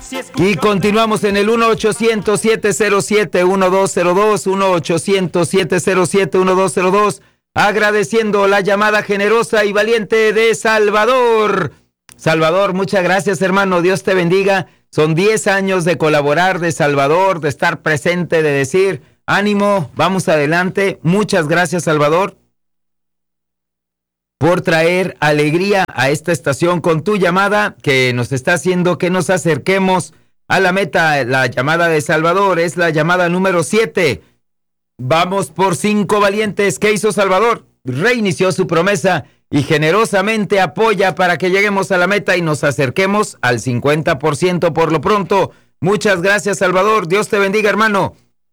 Y continuamos en el 1-800-707-1202, 1-800-707-1202, agradeciendo la llamada generosa y valiente de Salvador. Salvador, muchas gracias, hermano, Dios te bendiga. Son 10 años de colaborar de Salvador, de estar presente, de decir, ánimo, vamos adelante. Muchas gracias, Salvador, por traer alegría a esta estación con tu llamada que nos está haciendo que nos acerquemos a la meta. La llamada de Salvador es la llamada número 7. Vamos por 5 valientes. ¿Qué hizo Salvador? Reinició su promesa y generosamente apoya para que lleguemos a la meta y nos acerquemos al 50% por lo pronto. Muchas gracias, Salvador. Dios te bendiga, hermano.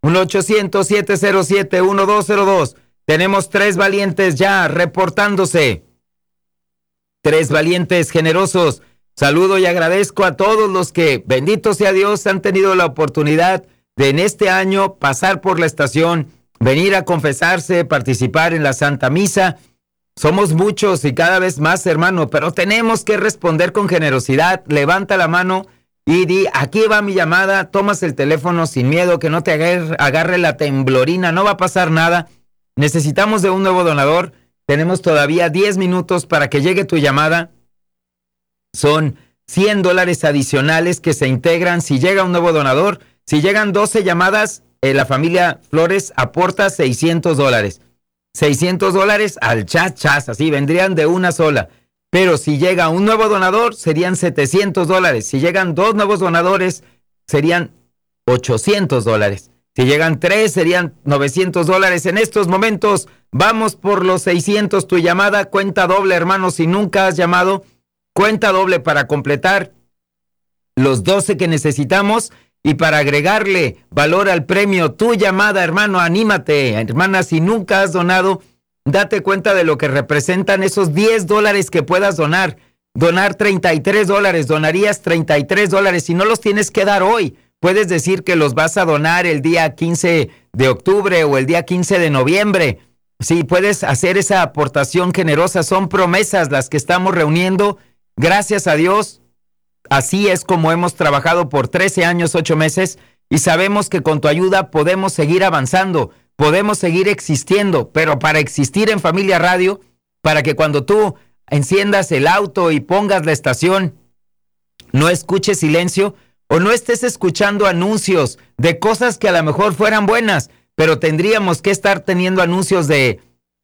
1-800-707-1202. Tenemos 3 valientes ya reportándose. 3 valientes generosos. Saludo y agradezco a todos los que, bendito sea Dios, han tenido la oportunidad de en este año pasar por la estación, venir a confesarse, participar en la Santa Misa. Somos muchos y cada vez más, hermano, pero tenemos que responder con generosidad. Levanta la mano y di, aquí va mi llamada. Tomas el teléfono sin miedo, que no te agarre la temblorina, no va a pasar nada. Necesitamos de un nuevo donador. Tenemos todavía 10 minutos para que llegue tu llamada. Son $100 adicionales que se integran si llega un nuevo donador. Si llegan 12 llamadas, la familia Flores aporta $600. $600 al chas, así vendrían de una sola. Pero si llega un nuevo donador, serían $700. Si llegan 2 nuevos donadores, serían $800. Si llegan 3, serían $900. En estos momentos, vamos por los 600. Tu llamada, cuenta doble, hermano. Si nunca has llamado, cuenta doble para completar los 12 que necesitamos y para agregarle valor al premio. Tu llamada, hermano, anímate. Hermana, si nunca has donado, date cuenta de lo que representan esos $10 que puedas donar. Donar $33, donarías $33. Si no los tienes que dar hoy, puedes decir que los vas a donar el día 15 de octubre o el día 15 de noviembre. Sí, puedes hacer esa aportación generosa. Son promesas las que estamos reuniendo. Gracias a Dios, así es como hemos trabajado por 13 años, 8 meses, y sabemos que con tu ayuda podemos seguir avanzando, podemos seguir existiendo, pero para existir en Familia Radio, para que cuando tú enciendas el auto y pongas la estación, no escuches silencio, o no estés escuchando anuncios de cosas que a lo mejor fueran buenas, pero tendríamos que estar teniendo anuncios de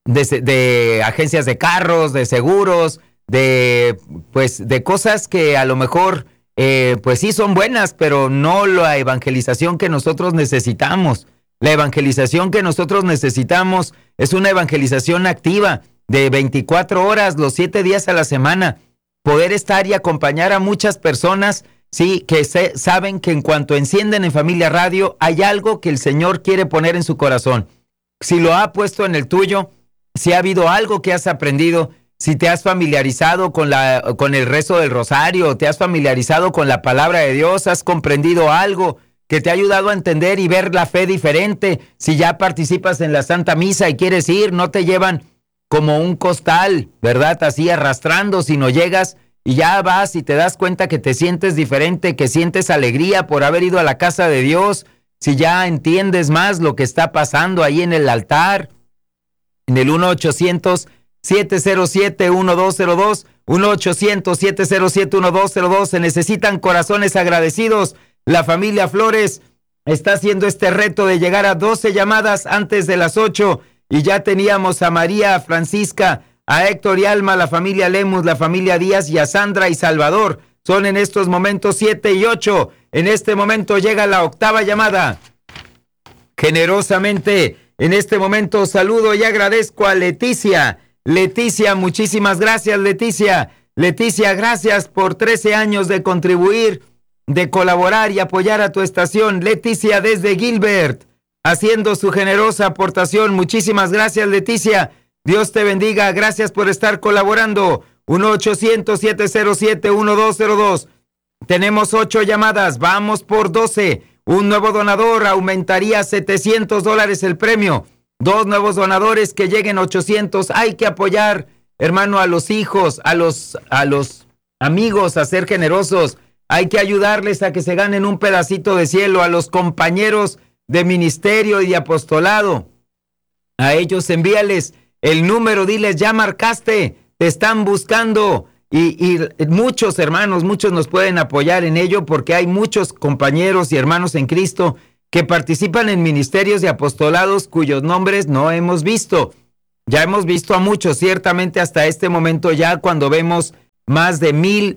agencias de carros, de seguros, de cosas que a lo mejor pues sí son buenas, pero no la evangelización que nosotros necesitamos. La evangelización que nosotros necesitamos es una evangelización activa de 24 horas, los 7 días a la semana, poder estar y acompañar a muchas personas. Sí, que saben que en cuanto encienden en Familia Radio, hay algo que el Señor quiere poner en su corazón. Si lo ha puesto en el tuyo, si ha habido algo que has aprendido, si te has familiarizado con el rezo del rosario, te has familiarizado con la palabra de Dios, has comprendido algo que te ha ayudado a entender y ver la fe diferente. Si ya participas en la Santa Misa y quieres ir, no te llevan como un costal, ¿verdad? Así arrastrando, sino llegas y ya vas y te das cuenta que te sientes diferente, que sientes alegría por haber ido a la casa de Dios, si ya entiendes más lo que está pasando ahí en el altar, en el 1-800-707-1202, 1-800-707-1202, se necesitan corazones agradecidos. La familia Flores está haciendo este reto de llegar a 12 llamadas antes de las 8 y ya teníamos a María, a Francisca, a Héctor y Alma, la familia Lemus, la familia Díaz y a Sandra y Salvador. Son en estos momentos 7 y 8. En este momento llega la 8ª llamada. Generosamente, en este momento saludo y agradezco a Leticia. Leticia, muchísimas gracias, Leticia. Leticia, gracias por 13 años de contribuir, de colaborar y apoyar a tu estación. Leticia desde Gilbert, haciendo su generosa aportación. Muchísimas gracias, Leticia. Dios te bendiga, gracias por estar colaborando. 1-800-707-1202. Tenemos 8 llamadas, vamos por 12. Un nuevo donador aumentaría $700 el premio. 2 nuevos donadores que lleguen 800. Hay que apoyar, hermano, a los hijos, a los amigos, a ser generosos, hay que ayudarles a que se ganen un pedacito de cielo, a los compañeros de ministerio y de apostolado. A ellos envíales el número, diles, ya marcaste, te están buscando. Y muchos hermanos, muchos nos pueden apoyar en ello porque hay muchos compañeros y hermanos en Cristo que participan en ministerios y apostolados cuyos nombres no hemos visto. Ya hemos visto a muchos, ciertamente hasta este momento ya cuando vemos más de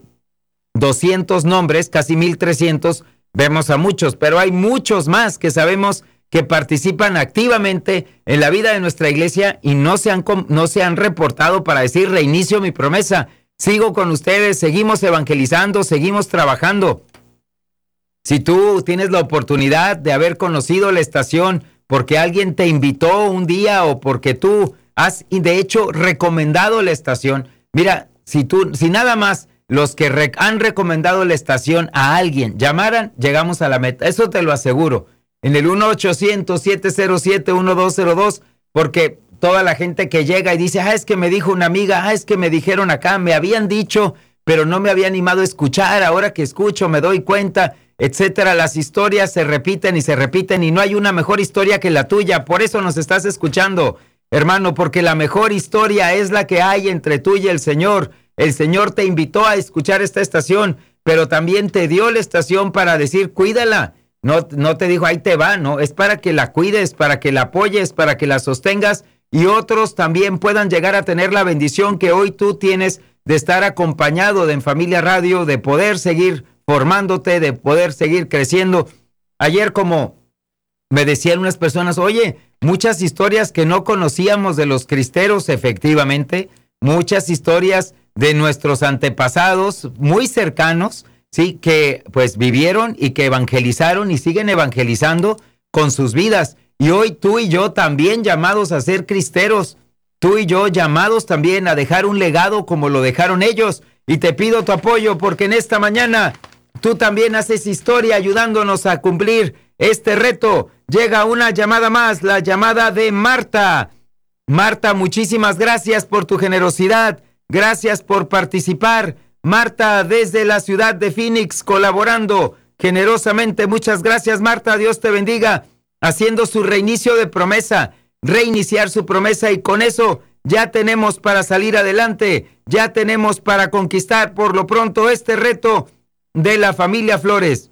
1,200 nombres, casi 1,300, vemos a muchos, pero hay muchos más que sabemos que participan activamente en la vida de nuestra iglesia y no se han reportado para decir reinicio mi promesa. Sigo con ustedes, seguimos evangelizando, seguimos trabajando. Si tú tienes la oportunidad de haber conocido la estación porque alguien te invitó un día o porque tú has, de hecho, recomendado la estación, mira, si nada más los que han recomendado la estación a alguien llamaran, llegamos a la meta. Eso te lo aseguro. En el 1-800-707-1202, porque toda la gente que llega y dice, es que me dijo una amiga, es que me dijeron acá, me habían dicho, pero no me había animado a escuchar, ahora que escucho me doy cuenta, etcétera. Las historias se repiten y no hay una mejor historia que la tuya. Por eso nos estás escuchando, hermano, porque la mejor historia es la que hay entre tú y el Señor. El Señor te invitó a escuchar esta estación, pero también te dio la estación para decir, cuídala. No te dijo, ahí te va, no, es para que la cuides, para que la apoyes, para que la sostengas y otros también puedan llegar a tener la bendición que hoy tú tienes de estar acompañado de En Familia Radio, de poder seguir formándote, de poder seguir creciendo. Ayer, como me decían unas personas, oye, muchas historias que no conocíamos de los cristeros, efectivamente, muchas historias de nuestros antepasados muy cercanos, sí, que pues vivieron y que evangelizaron y siguen evangelizando con sus vidas. Y hoy tú y yo también llamados a ser cristeros, tú y yo llamados también a dejar un legado como lo dejaron ellos. Y te pido tu apoyo porque en esta mañana tú también haces historia ayudándonos a cumplir este reto. Llega una llamada más, la llamada de Marta. Marta, muchísimas gracias por tu generosidad, gracias por participar. Marta, desde la ciudad de Phoenix, colaborando generosamente. Muchas gracias, Marta. Dios te bendiga. Haciendo su reinicio de promesa, reiniciar su promesa, y con eso ya tenemos para salir adelante, ya tenemos para conquistar por lo pronto este reto de la familia Flores.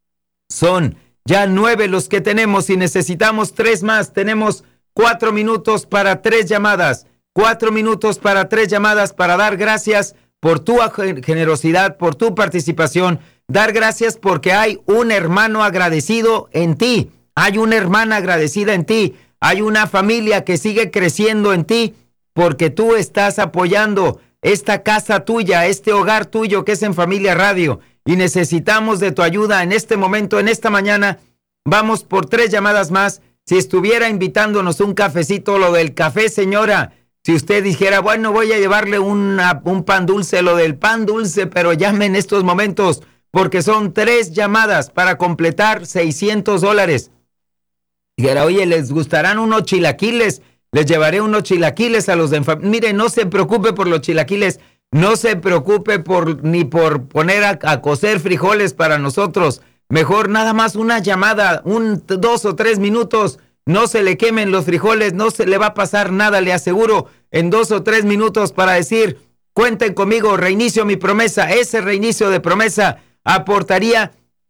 Son ya 9 los que tenemos y necesitamos 3 más. Tenemos 4 minutos para 3 llamadas. 4 minutos para 3 llamadas para dar gracias por tu generosidad, por tu participación, dar gracias porque hay un hermano agradecido en ti, hay una hermana agradecida en ti, hay una familia que sigue creciendo en ti, porque tú estás apoyando esta casa tuya, este hogar tuyo que es En Familia Radio, y necesitamos de tu ayuda en este momento, en esta mañana. Vamos por 3 llamadas más. Si estuviera invitándonos un cafecito, lo del café, señora, si usted dijera, bueno, voy a llevarle un pan dulce, lo del pan dulce, pero llame en estos momentos, porque son 3 llamadas para completar $600. Dijera, oye, ¿les gustarán unos chilaquiles? Les llevaré unos chilaquiles a los de... Mire, no se preocupe por los chilaquiles, no se preocupe ni por poner a cocer frijoles para nosotros. Mejor nada más una llamada, 2 o 3 minutos. No se le quemen los frijoles, no se le va a pasar nada, le aseguro, en 2 o 3 minutos para decir, cuenten conmigo, reinicio mi promesa. Ese reinicio de promesa aportaría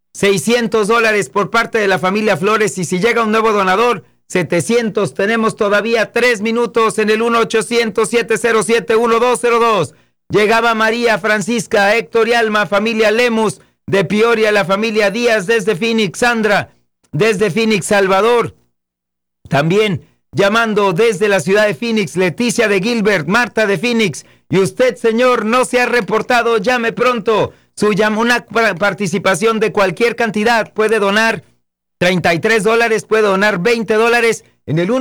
$600 por parte de la familia Flores, y si llega un nuevo donador, 700. Tenemos todavía 3 minutos en el 1-800-707-1202. Llegaba María Francisca, Héctor y Alma, familia Lemus de Peoria, la familia Díaz desde Phoenix, Sandra desde Phoenix, Salvador. También llamando desde la ciudad de Phoenix, Leticia de Gilbert, Marta de Phoenix. Y usted, señor, no se ha reportado, llame pronto. Una participación de cualquier cantidad, puede donar $33, puede donar $20 en el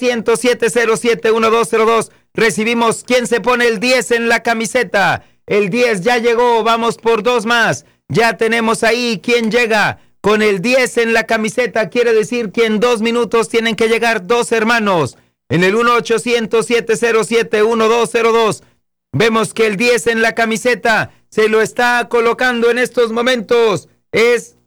1-800-707-1202. Recibimos quien se pone el 10 en la camiseta. El 10 ya llegó, vamos por 2 más. Ya tenemos ahí quien llega con el 10 en la camiseta. Quiere decir que en 2 minutos tienen que llegar 2 hermanos. En el 1-800-707-1202 vemos que el 10 en la camiseta se lo está colocando en estos momentos. Es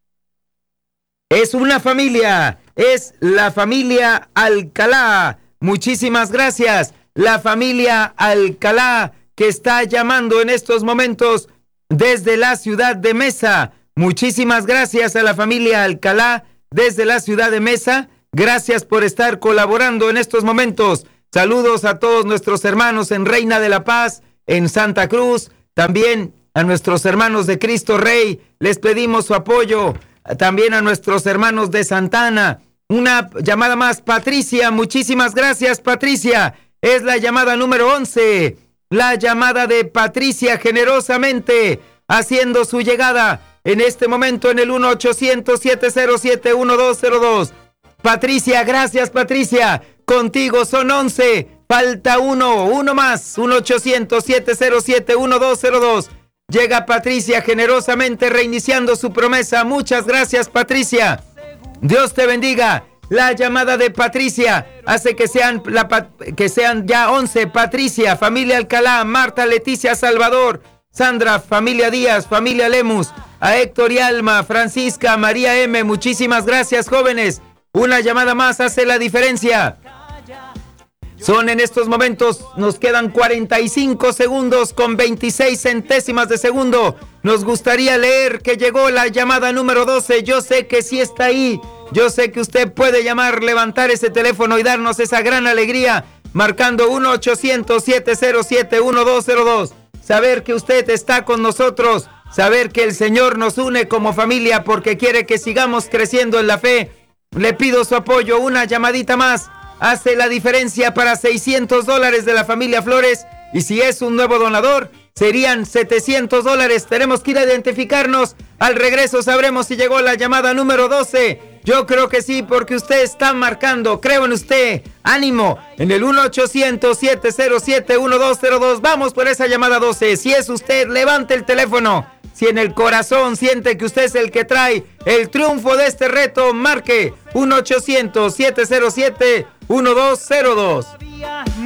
una familia, es la familia Alcalá. Muchísimas gracias, la familia Alcalá, que está llamando en estos momentos desde la ciudad de Mesa. Muchísimas gracias a la familia Alcalá desde la ciudad de Mesa. Gracias por estar colaborando en estos momentos. Saludos a todos nuestros hermanos en Reina de la Paz, en Santa Cruz, también a nuestros hermanos de Cristo Rey. Les pedimos su apoyo. También a nuestros hermanos de Santana. Una llamada más, Patricia. Muchísimas gracias, Patricia. Es la llamada número 11. La llamada de Patricia, generosamente haciendo su llegada en este momento en el 1-800-707-1202. Patricia, gracias, Patricia. Contigo son 11. Falta uno más. 1-800-707-1202. Llega Patricia generosamente reiniciando su promesa. Muchas gracias, Patricia. Dios te bendiga. La llamada de Patricia hace que sean ya 11. Patricia, familia Alcalá, Marta, Leticia, Salvador, Sandra, familia Díaz, familia Lemus, a Héctor y Alma, Francisca, María M. Muchísimas gracias, jóvenes. Una llamada más hace la diferencia. Son en estos momentos, nos quedan 45 segundos con 26 centésimas de segundo. Nos gustaría leer que llegó la llamada número 12. Yo sé que sí está ahí. Yo sé que usted puede llamar, levantar ese teléfono y darnos esa gran alegría, marcando 1-800-707-1202. Saber que usted está con nosotros, saber que el Señor nos une como familia porque quiere que sigamos creciendo en la fe. Le pido su apoyo, una llamadita más. Hace la diferencia para $600 de la familia Flores, y si es un nuevo donador, serían $700. Tenemos que ir a identificarnos. Al regreso sabremos si llegó la llamada número 12. Yo creo que sí, porque usted está marcando. Creo en usted. ¡Ánimo! En el 1-800-707-1202. Vamos por esa llamada 12. Si es usted, levante el teléfono. Si en el corazón siente que usted es el que trae el triunfo de este reto, marque 1-800-707-1202.